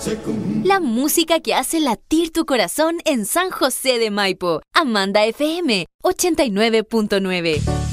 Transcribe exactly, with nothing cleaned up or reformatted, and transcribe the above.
La música que hace latir tu corazón en San José de Maipo. Amanda F M ochenta y nueve punto nueve.